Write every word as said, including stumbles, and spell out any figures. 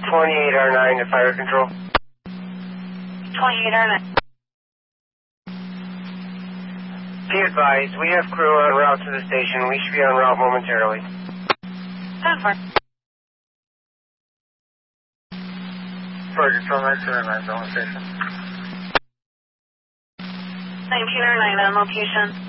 twenty-eight R nine to fire control. twenty-eight R nine. Be advised, we have crew en route to the station. We should be en route momentarily. ten four. Fire control, nineteen R nine on station. nineteen R nine on location.